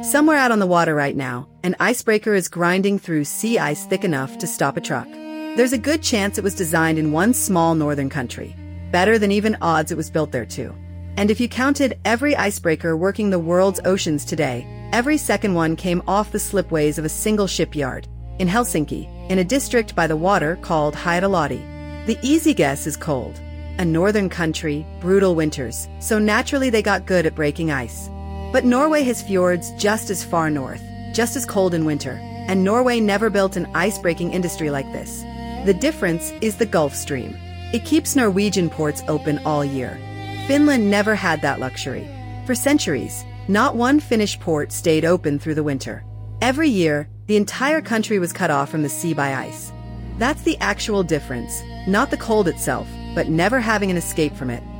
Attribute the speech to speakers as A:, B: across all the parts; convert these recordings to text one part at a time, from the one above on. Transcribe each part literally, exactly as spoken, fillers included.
A: Somewhere out on the water right now, an icebreaker is grinding through sea ice thick enough to stop a truck. There's a good chance it was designed in one small northern country. Better than even odds it was built there too. And if you counted every icebreaker working the world's oceans today, every second one came off the slipways of a single shipyard, in Helsinki, in a district by the water called Haitalahti. The easy guess is cold. A northern country, brutal winters, so naturally they got good at breaking ice. But Norway has fjords just as far north, just as cold in winter, and Norway never built an ice-breaking industry like this. The difference is the Gulf Stream. It keeps Norwegian ports open all year. Finland never had that luxury. For centuries, not one Finnish port stayed open through the winter. Every year, the entire country was cut off from the sea by ice. That's the actual difference, not the cold itself, but never having an escape from it.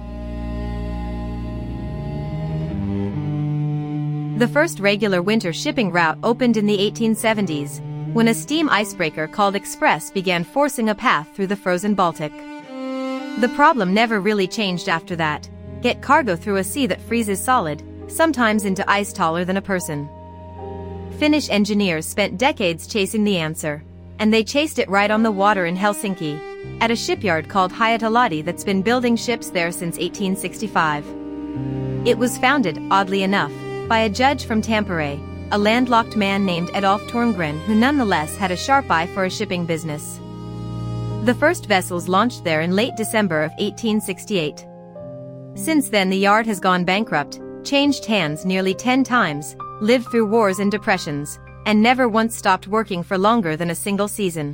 B: The first regular winter shipping route opened in the eighteen seventies, when a steam icebreaker called Express began forcing a path through the frozen Baltic. The problem never really changed after that: get cargo through a sea that freezes solid, sometimes into ice taller than a person. Finnish engineers spent decades chasing the answer, and they chased it right on the water in Helsinki, at a shipyard called Haitalahti that's been building ships there since eighteen sixty-five. It was founded, oddly enough, by a judge from Tampere, a landlocked man named Adolf Torngren who nonetheless had a sharp eye for a shipping business. The first vessels launched there in late December of eighteen sixty-eight. Since then the yard has gone bankrupt, changed hands nearly ten times, lived through wars and depressions, and never once stopped working for longer than a single season.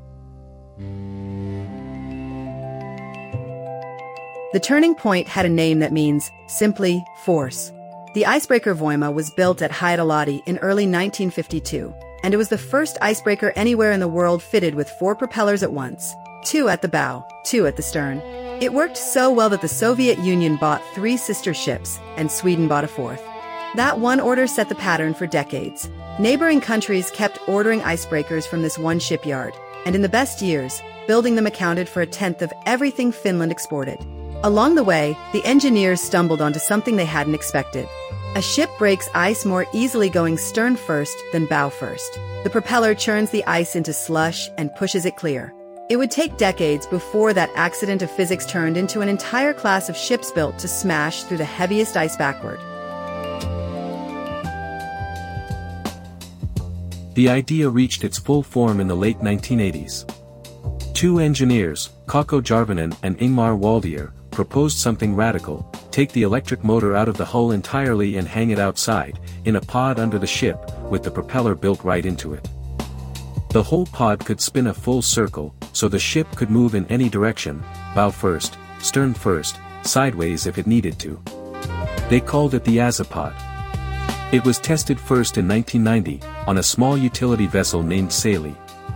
A: The turning point had a name that means, simply, force. The icebreaker Voima was built at Haitalahti in early nineteen fifty-two, and it was the first icebreaker anywhere in the world fitted with four propellers at once, two at the bow, two at the stern. It worked so well that the Soviet Union bought three sister ships, and Sweden bought a fourth. That one order set the pattern for decades. Neighboring countries kept ordering icebreakers from this one shipyard, and in the best years, building them accounted for a tenth of everything Finland exported. Along the way, the engineers stumbled onto something they hadn't expected. A ship breaks ice more easily going stern first than bow first. The propeller churns the ice into slush and pushes it clear. It would take decades before that accident of physics turned into an entire class of ships built to smash through the heaviest ice backward.
C: The idea reached its full form in the late nineteen eighties. Two engineers, Kakko Jarvinen and Ingmar Waldier, proposed something radical: take the electric motor out of the hull entirely and hang it outside, in a pod under the ship, with the propeller built right into it. The whole pod could spin a full circle, so the ship could move in any direction, bow first, stern first, sideways if it needed to. They called it the Azipod. It was tested first in nineteen ninety, on a small utility vessel named Sali.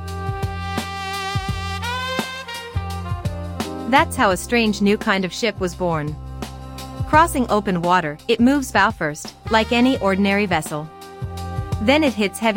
B: That's how a strange new kind of ship was born. Crossing open water, it moves bow first, like any ordinary vessel. Then it hits heavy